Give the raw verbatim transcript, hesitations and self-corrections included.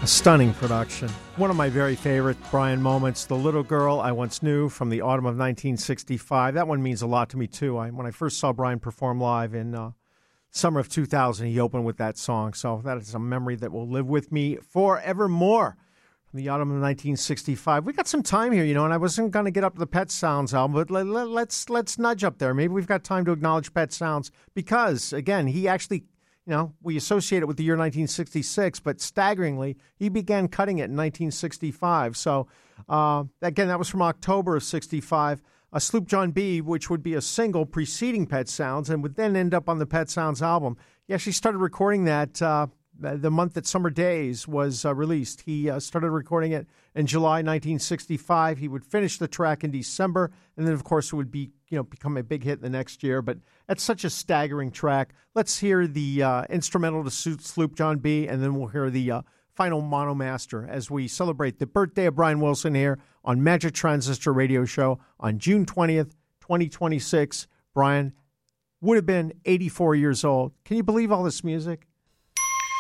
Stunning production. One of my very favorite Brian moments, The Little Girl I Once Knew from the autumn of nineteen sixty-five. That one means a lot to me, too. I, when I first saw Brian perform live in uh, summer of two thousand, he opened with that song. So that is a memory that will live with me forevermore. From the autumn of nineteen sixty-five. We got some time here, you know, and I wasn't going to get up to the Pet Sounds album, but let, let, let's, let's nudge up there. Maybe we've got time to acknowledge Pet Sounds because, again, he actually... You know, we associate it with the year nineteen sixty-six, but staggeringly, he began cutting it in nineteen sixty-five. So, uh, again, that was from October of sixty-five. A Sloop John B, which would be a single preceding Pet Sounds and would then end up on the Pet Sounds album. He actually started recording that uh, the month that Summer Days was uh, released. He uh, started recording it in July nineteen sixty-five. He would finish the track in December, and then, of course, it would be, you know, become a big hit the next year. But that's such a staggering track. Let's hear the uh, instrumental to Sloop John B, and then we'll hear the uh, final mono master as we celebrate the birthday of Brian Wilson here on Magic Transistor Radio Show on June twentieth, twenty twenty-six. Brian would have been eighty-four years old. Can you believe all this music?